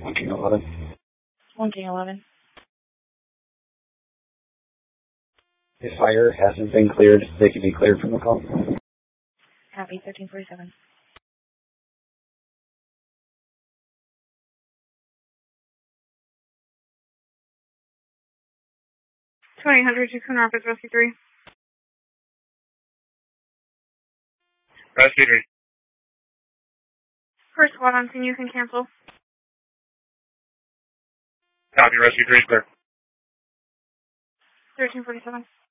1 King 11. 1 King 11. If fire hasn't been cleared, they can be cleared from the call. Copy, 1347. Houston Rapids, Rescue 3. Rescue 3. First squad on scene, you can cancel. Copy, Rescue 3 is clear. 1347.